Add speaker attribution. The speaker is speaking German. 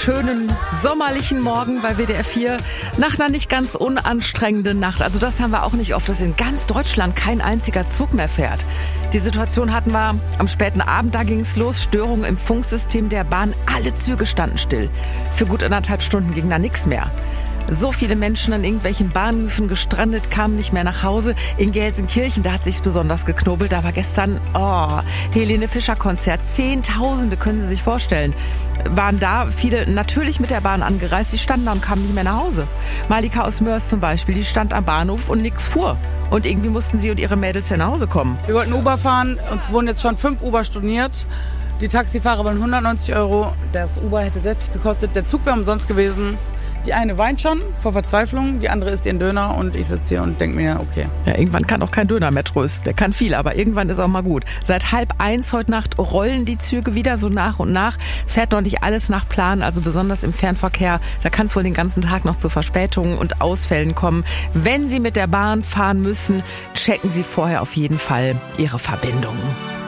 Speaker 1: schönen sommerlichen Morgen bei WDR 4 nach einer nicht ganz unanstrengenden Nacht. Also das haben wir auch nicht oft, dass in ganz Deutschland kein einziger Zug mehr fährt. Die Situation hatten wir am späten Abend, da ging es los. Störungen im Funksystem der Bahn, alle Züge standen still. Für gut 1,5 Stunden ging da nichts mehr. So viele Menschen an irgendwelchen Bahnhöfen gestrandet, kamen nicht mehr nach Hause. In Gelsenkirchen, da hat sich's besonders geknobelt. Da war gestern, Helene Fischer Konzert. Zehntausende, können Sie sich vorstellen, waren da. Viele natürlich mit der Bahn angereist. Die standen da und kamen nicht mehr nach Hause. Malika aus Mörs zum Beispiel, die stand am Bahnhof und nix fuhr. Und irgendwie mussten sie und ihre Mädels ja nach Hause kommen.
Speaker 2: Wir wollten Uber fahren, uns wurden jetzt schon 5 Uber storniert. Die Taxifahrer wollen 190 €. Das Uber hätte 60 gekostet. Der Zug wäre umsonst gewesen. Die eine weint schon vor Verzweiflung, die andere isst ihren Döner und ich sitze hier und denke mir, okay.
Speaker 1: Ja, irgendwann kann auch kein Döner mehr trösten. Der kann viel, aber irgendwann ist auch mal gut. Seit 12:30 heute Nacht rollen die Züge wieder so nach und nach. Fährt noch nicht alles nach Plan, also besonders im Fernverkehr. Da kann es wohl den ganzen Tag noch zu Verspätungen und Ausfällen kommen. Wenn Sie mit der Bahn fahren müssen, checken Sie vorher auf jeden Fall Ihre Verbindungen.